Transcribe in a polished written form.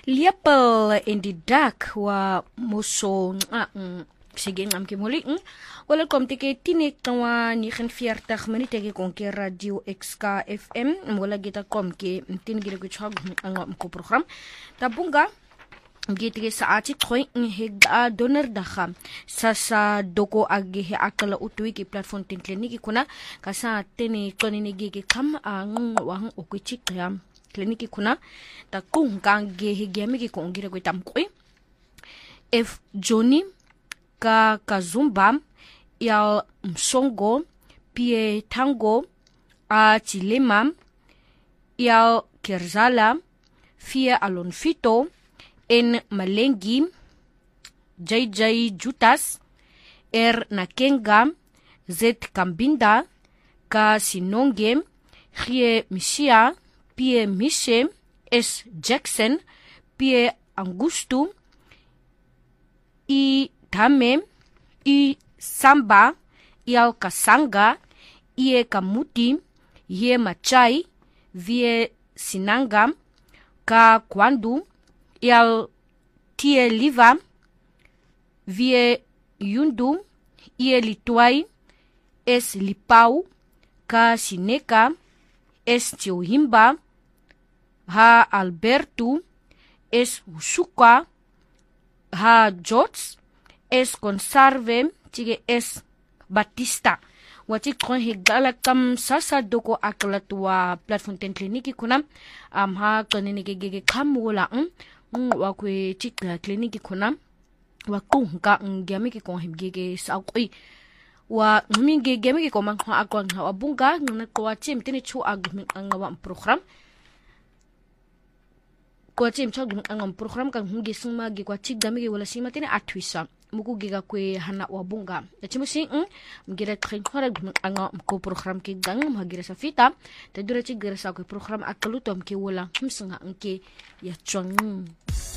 Liapel in die dak wa moso sige ngam ke muli welcome tike tine kwa 49 minute ke konke radio XK FM mola gita kom ke tin gire ko chog ngam ko program tabunga gite sa ati khoy hega doner dakha sasa doko agi he akala utui ki platform tin kliniki kuna kasa tene tonini gige kam ang wang okuchik yam kliniki kuna ta kung kang ge he gemi ki kongire ko tamkoi F Johnny ka Kazumba ya Msongo pie Tango a Chilema ya Kerzala fia Alonfito en Malengi JJ Jutas Nakenga Z Kambinda ka Sinonge Rie Mishia pie Mishe S Jackson pie Angustu I Tame I Samba Ial Kasanga Ie Kamuti Ie Machai Vie Sinanga Ka Kwandu Ial Tie Liva Vie Yundu Ie Lituai Es Lipau Ka Sineka Es Tiohimba Ha Alberto Es Usuka Ha Jots Es Conserve Tige Es Batista wati kon higala kam sasa doko aklatwa platform ten kliniki kuna ha konene gege kamula wa kwe tikla kliniki kuna wa kunga ngami ki kon hibgege sakoi wa minge gemi ki kon ha akon ha bunga ngna ko watim tini chu agmi ngwa program ko watim chu ngam program kan hungi suma gi kwa tigami wala sima tini atwisa muku giga kwe hana wabunga yachimusi mgira trinkhora anga ko program ki gang magira safita tadura chi gira sa ko program akalutom ki wala msinga anke ya chwang